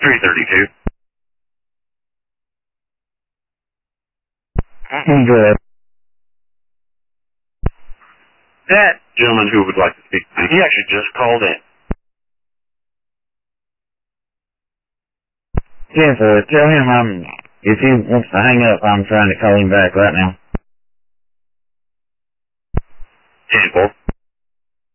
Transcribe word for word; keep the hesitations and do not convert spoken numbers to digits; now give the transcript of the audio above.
three thirty-two. Good. That gentleman who would like to speak to me, he actually just called in. Yes, uh, tell him I'm, if he wants to hang up, I'm trying to call him back right now. ten four.